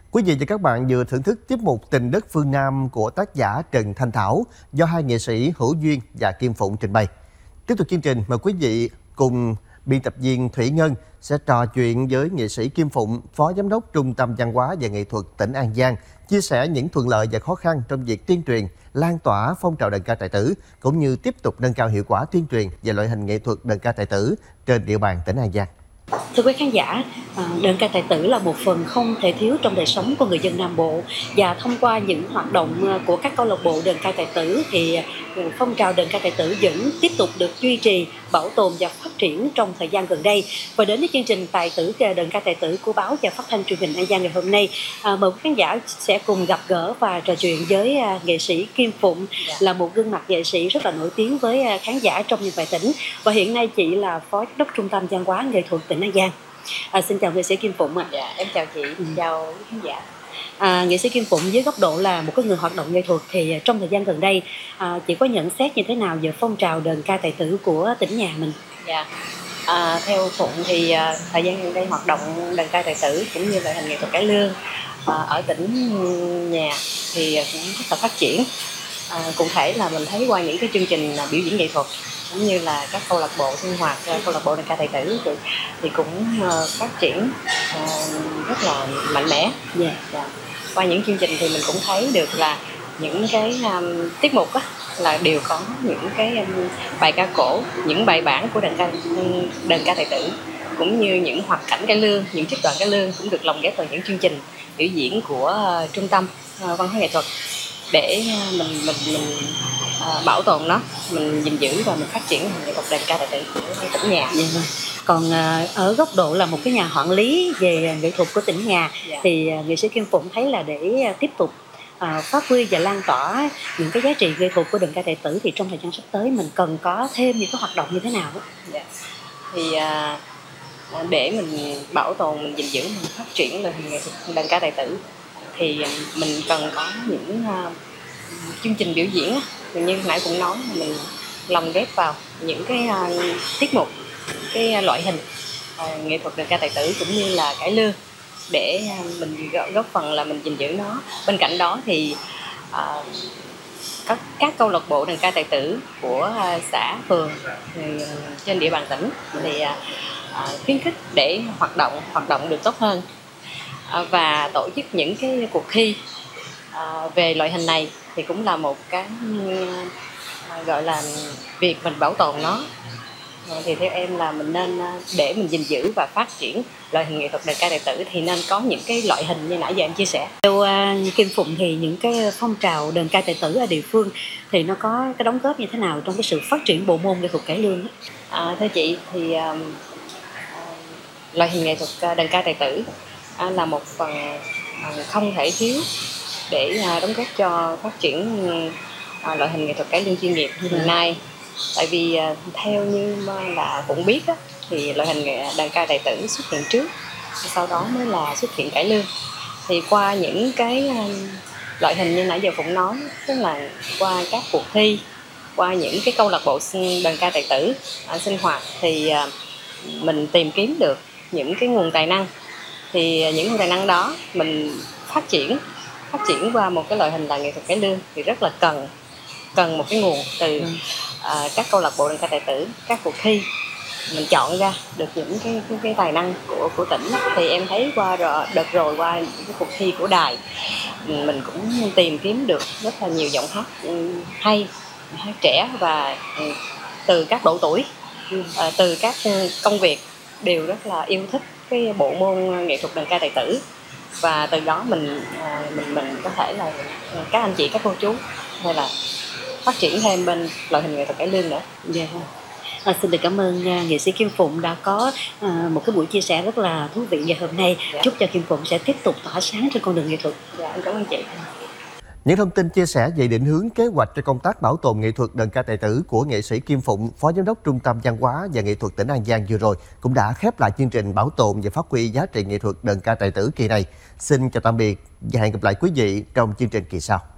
Quý vị và các bạn vừa thưởng thức tiết mục Tình Đất Phương Nam của tác giả Trần Thanh Thảo do hai nghệ sĩ Hữu Duyên và Kim Phụng trình bày. Tiếp tục chương trình, mời quý vị cùng biên tập viên Thủy Ngân sẽ trò chuyện với nghệ sĩ Kim Phụng, Phó Giám đốc Trung tâm Văn hóa và Nghệ thuật tỉnh An Giang, chia sẻ những thuận lợi và khó khăn trong việc tuyên truyền, lan tỏa phong trào đờn ca tài tử, cũng như tiếp tục nâng cao hiệu quả tuyên truyền về loại hình nghệ thuật đờn ca tài tử trên địa bàn tỉnh An Giang. Thưa quý khán giả, đờn ca tài tử là một phần không thể thiếu trong đời sống của người dân Nam Bộ, và thông qua những hoạt động của các câu lạc bộ đờn ca tài tử thì phong trào đờn ca tài tử vẫn tiếp tục được duy trì, bảo tồn và phát triển trong thời gian gần đây. Và đến với chương trình Tài tử đờn ca tài tử của báo và phát thanh truyền hình An Giang ngày hôm nay, mời quý khán giả sẽ cùng gặp gỡ và trò chuyện với nghệ sĩ Kim Phụng, là một gương mặt nghệ sĩ rất là nổi tiếng với khán giả trong và ngoài tỉnh, và hiện nay chị là Phó Giám đốc Trung tâm Văn hóa Nghệ thuật tỉnh An Giang. Xin chào nghệ sĩ Kim Phụng ạ. Dạ, em chào chị, chào khán giả. Nghệ sĩ Kim Phụng, với góc độ là một người hoạt động nghệ thuật thì trong thời gian gần đây chị có nhận xét như thế nào về phong trào đờn ca tài tử của tỉnh nhà mình? Dạ, theo Phụng thì thời gian gần đây hoạt động đờn ca tài tử cũng như loại hình nghệ thuật cải lương ở tỉnh nhà thì cũng rất là phát triển. Cụ thể là mình thấy qua những cái chương trình biểu diễn nghệ thuật cũng như là các câu lạc bộ sinh hoạt, câu lạc bộ đờn ca tài tử thì cũng phát triển rất là mạnh mẽ. Qua những chương trình thì mình cũng thấy được là những cái tiết mục là đều có những cái bài ca cổ, những bài bản của đờn ca tài tử, cũng như những hoạt cảnh cải lương, những trích đoạn cải lương cũng được lồng ghép vào những chương trình biểu diễn của trung tâm văn hóa nghệ thuật để mình bảo tồn nó, mình gìn giữ và mình phát triển nghệ thuật đờn ca tài tử của tỉnh nhà. Còn ở góc độ là một cái nhà quản lý về nghệ thuật của tỉnh nhà thì nghệ sĩ Kim Phụng thấy là để tiếp tục phát huy và lan tỏa những cái giá trị nghệ thuật của đờn ca tài tử thì trong thời gian sắp tới mình cần có thêm những cái hoạt động như thế nào? Thì để mình bảo tồn, mình gìn giữ, mình phát triển loại hình nghệ thuật đờn ca tài tử thì mình cần có những chương trình biểu diễn như nãy cũng nói, mình lồng ghép vào những cái tiết mục, cái loại hình nghệ thuật đờn ca tài tử cũng như là cải lương để mình góp phần là mình gìn giữ nó. Bên cạnh đó thì các câu lạc bộ đờn ca tài tử của xã, phường trên địa bàn tỉnh thì khuyến khích để hoạt động được tốt hơn, và tổ chức những cái cuộc thi về loại hình này thì cũng là một cái gọi là việc mình bảo tồn nó. Thì theo em là mình nên, để mình gìn giữ và phát triển loại hình nghệ thuật đờn ca tài tử thì nên có những cái loại hình như nãy giờ em chia sẻ. Theo Kim Phụng thì những cái phong trào đờn ca tài tử ở địa phương thì nó có cái đóng góp như thế nào trong cái sự phát triển bộ môn nghệ thuật cải lương? Thưa chị thì loại hình nghệ thuật đờn ca tài tử là một phần không thể thiếu để đóng góp cho phát triển loại hình nghệ thuật cải lương chuyên nghiệp hiện nay. Tại vì theo như là cũng biết thì loại hình đờn ca tài tử xuất hiện trước, sau đó mới là xuất hiện cải lương. Thì qua những cái loại hình như nãy giờ Phụng nói, tức là qua các cuộc thi, qua những cái câu lạc bộ đờn ca tài tử sinh hoạt thì mình tìm kiếm được những cái nguồn tài năng. Thì những nguồn tài năng đó mình phát triển qua một cái loại hình là nghệ thuật cải lương thì rất là cần một cái nguồn từ các câu lạc bộ đờn ca tài tử, các cuộc thi mình chọn ra được những cái tài năng của tỉnh. Thì em thấy qua đợt rồi qua những cái cuộc thi của đài mình cũng tìm kiếm được rất là nhiều giọng hát hay, hát trẻ, và từ các độ tuổi, từ các công việc đều rất là yêu thích cái bộ môn nghệ thuật đờn ca tài tử. Và từ đó mình có thể là các anh chị, các cô chú hay là phát triển thêm bên loại hình nghệ thuật cải lương nữa. Xin được cảm ơn nghệ sĩ Kim Phụng đã có một cái buổi chia sẻ rất là thú vị ngày hôm nay. Chúc cho Kim Phụng sẽ tiếp tục tỏa sáng trên con đường nghệ thuật. Em cảm ơn chị. Những thông tin chia sẻ về định hướng kế hoạch cho công tác bảo tồn nghệ thuật đờn ca tài tử của nghệ sĩ Kim Phụng, Phó Giám đốc Trung tâm Văn hóa và Nghệ thuật tỉnh An Giang vừa rồi cũng đã khép lại chương trình bảo tồn và phát huy giá trị nghệ thuật đờn ca tài tử kỳ này. Xin chào tạm biệt và hẹn gặp lại quý vị trong chương trình kỳ sau.